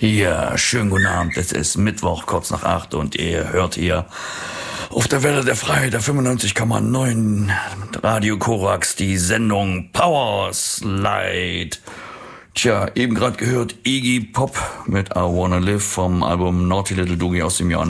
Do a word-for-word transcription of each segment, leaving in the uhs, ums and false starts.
Ja, schönen guten Abend. Es ist Mittwoch, kurz nach acht und ihr hört hier auf der Welle der Freiheit, der fünfundneunzig Komma neun Radio Korax, die Sendung Power Slide. Tja, eben gerade gehört Iggy Pop mit I Wanna Live vom Album Naughty Little Doogie aus dem Jahr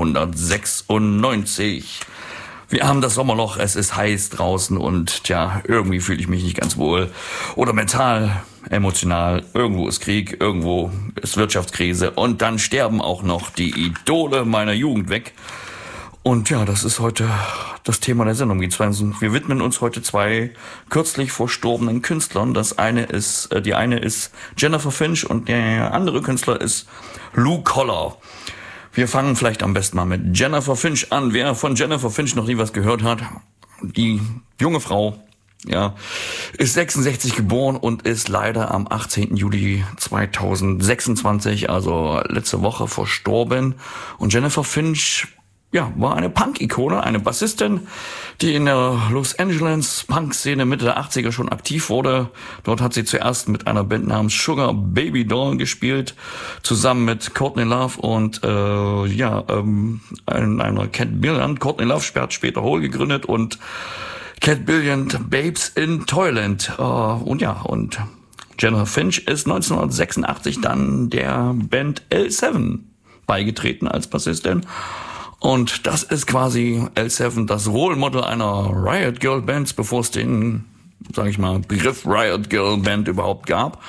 neunzehnhundertsechsundneunzig. Wir haben das Sommerloch, es ist heiß draußen und tja, irgendwie fühle ich mich nicht ganz wohl. Oder mental, emotional, irgendwo ist Krieg, irgendwo ist Wirtschaftskrise und dann sterben auch noch die Idole meiner Jugend weg. Und ja, das ist heute das Thema der Sendung. Wir widmen uns heute zwei kürzlich verstorbenen Künstlern. Das eine ist, die eine ist Jennifer Finch und der andere Künstler ist Lou Koller. Wir fangen vielleicht am besten mal mit Jennifer Finch an. Wer von Jennifer Finch noch nie was gehört hat, die junge Frau, ja, ist sechsundsechzig geboren und ist leider am achtzehnten Juli zweitausendsechsundzwanzig, also letzte Woche, verstorben. Und Jennifer Finch, ja, war eine Punk-Ikone, eine Bassistin, die in der Los Angeles Punk-Szene Mitte der achtziger schon aktiv wurde. Dort hat sie zuerst mit einer Band namens Sugar Baby Doll gespielt, zusammen mit Courtney Love und äh, ja, ähm, einer Cat Brilliant. Courtney Love hat später Hole gegründet und Cat Brilliant Babes in Toyland. Äh, und ja, und Jennifer Finch ist neunzehnhundertsechsundachtzig dann der Band L sieben beigetreten als Bassistin. Und das ist quasi L sieben, das Role Model einer Riot Girl Band, bevor es den, sag ich mal, Begriff Riot Girl Band überhaupt gab.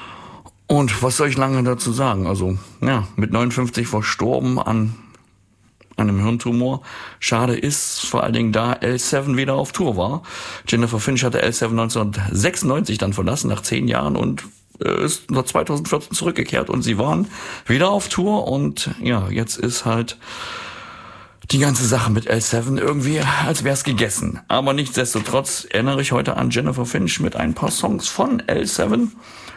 Und was soll ich lange dazu sagen? Also, ja, mit neunundfünfzig verstorben an einem Hirntumor. Schade ist vor allen Dingen, da L sieben wieder auf Tour war. Jennifer Finch hatte L sieben neunzehnhundertsechsundneunzig dann verlassen, nach zehn Jahren, und ist zweitausendvierzehn zurückgekehrt. Und sie waren wieder auf Tour und ja, jetzt ist halt die ganze Sache mit L sieben irgendwie, als wär's gegessen. Aber nichtsdestotrotz erinnere ich heute an Jennifer Finch mit ein paar Songs von L sieben.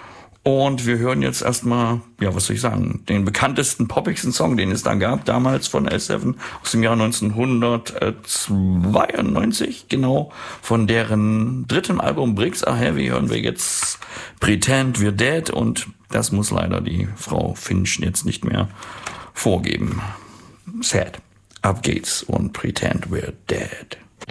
Und wir hören jetzt erstmal, ja, was soll ich sagen, den bekanntesten, poppigsten Song, den es da gab, damals von L sieben, aus dem Jahr neunzehnhundertzweiundneunzig, genau, von deren dritten Album Bricks Are Heavy hören wir jetzt Pretend We're Dead, und das muss leider die Frau Finch jetzt nicht mehr vorgeben. Sad. Ab geht's und Pretend We're Dead.